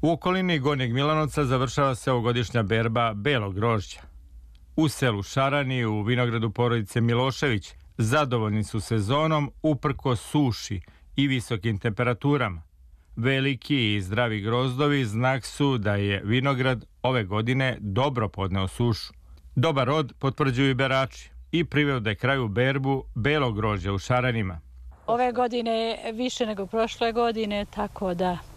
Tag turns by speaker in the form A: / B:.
A: U okolini Gornjeg Milanovca završava se ovogodišnja berba belog grožđa. U selu Šarani, u vinogradu porodice Milošević, zadovoljni su sezonom uprkos suši i visokim temperaturama. Veliki i zdravi grozdovi znak su da je vinograd ove godine dobro podneo sušu. Dobar rod potvrđuju i berači i priveo da je kraju berbu belog grožđa u Šaranima.
B: Ove godine je više nego prošle godine, tako da